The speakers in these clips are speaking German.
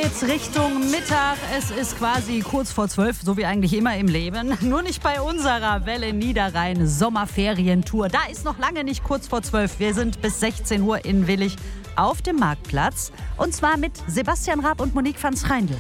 geht's Richtung Mittag. Es ist quasi kurz vor 12, so wie eigentlich immer im Leben. Nur nicht bei unserer Welle Niederrhein Sommerferientour. Da ist noch lange nicht kurz vor 12. Wir sind bis 16 Uhr in Willich auf dem Marktplatz. Und zwar mit Sebastian Raab und Monique van Schreindl.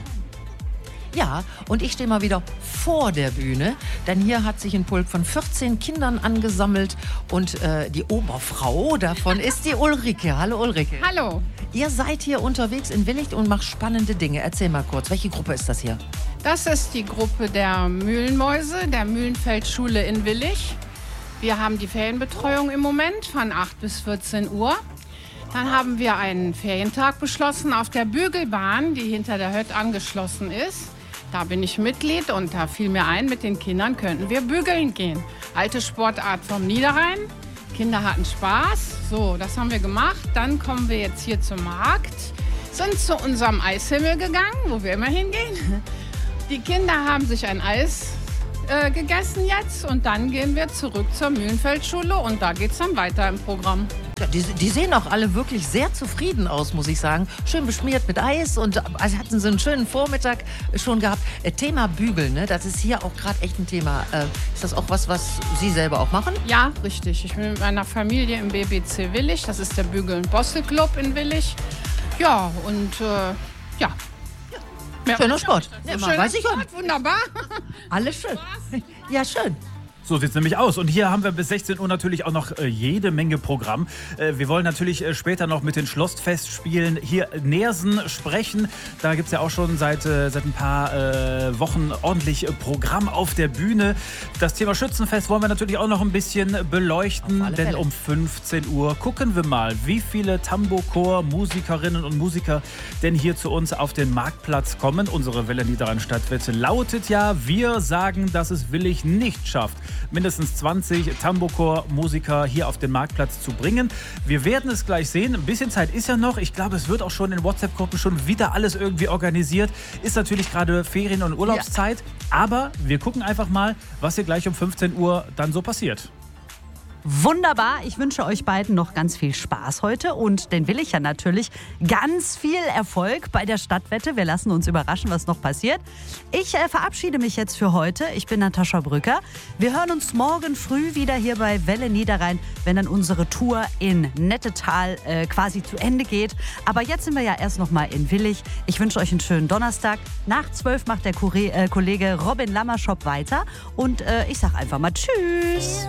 Ja, und ich stehe mal wieder vor der Bühne, denn hier hat sich ein Pulk von 14 Kindern angesammelt und die Oberfrau davon ist die Ulrike. Hallo Ulrike. Hallo. Ihr seid hier unterwegs in Willich und macht spannende Dinge. Erzähl mal kurz, welche Gruppe ist das hier? Das ist die Gruppe der Mühlenmäuse, der Mühlenfeldschule in Willich. Wir haben die Ferienbetreuung im Moment von 8 bis 14 Uhr. Dann haben wir einen Ferientag beschlossen auf der Bügelbahn, die hinter der Hött angeschlossen ist. Da bin ich Mitglied und da fiel mir ein, mit den Kindern könnten wir bügeln gehen. Alte Sportart vom Niederrhein. Kinder hatten Spaß. So, das haben wir gemacht. Dann kommen wir jetzt hier zum Markt, sind zu unserem Eishimmel gegangen, wo wir immer hingehen. Die Kinder haben sich ein Eis gegessen jetzt und dann gehen wir zurück zur Mühlenfeldschule und da geht es dann weiter im Programm. Ja, die sehen auch alle wirklich sehr zufrieden aus, muss ich sagen. Schön beschmiert mit Eis und also hatten sie einen schönen Vormittag schon gehabt. Thema Bügeln, ne? Das ist hier auch gerade echt ein Thema. Ist das auch was Sie selber auch machen? Ja, richtig. Ich bin mit meiner Familie im BBC Willich. Das ist der Bügel- und Bostel-Club in Willich. Ja, und ja. Schöner Sport. Ja, weiß ich auch. Wunderbar. Alles schön. Ja, schön. So sieht es nämlich aus. Und hier haben wir bis 16 Uhr natürlich auch noch jede Menge Programm. Wir wollen natürlich später noch mit den Schlossfestspielen hier Neersen sprechen. Da gibt es ja auch schon seit ein paar Wochen ordentlich Programm auf der Bühne. Das Thema Schützenfest wollen wir natürlich auch noch ein bisschen beleuchten. Denn um 15 Uhr gucken wir mal, wie viele Tambourchor-Musikerinnen und Musiker denn hier zu uns auf den Marktplatz kommen. Unsere Welle Niederrhein Stadtwette lautet ja, wir sagen, dass es Willich nicht schafft, mindestens 20 Tambourchor-Musiker hier auf den Marktplatz zu bringen. Wir werden es gleich sehen. Ein bisschen Zeit ist ja noch. Ich glaube, es wird auch schon in WhatsApp-Gruppen schon wieder alles irgendwie organisiert. Ist natürlich gerade Ferien- und Urlaubszeit. Ja. Aber wir gucken einfach mal, was hier gleich um 15 Uhr dann so passiert. Wunderbar. Ich wünsche euch beiden noch ganz viel Spaß heute und den Willichern natürlich ganz viel Erfolg bei der Stadtwette. Wir lassen uns überraschen, was noch passiert. Ich verabschiede mich jetzt für heute. Ich bin Natascha Brücker. Wir hören uns morgen früh wieder hier bei Welle Niederrhein, wenn dann unsere Tour in Nettetal quasi zu Ende geht. Aber jetzt sind wir ja erst noch mal in Willich. Ich wünsche euch einen schönen Donnerstag. Nach 12 macht der Kollege Robin Lammerschop weiter. Und ich sage einfach mal Tschüss.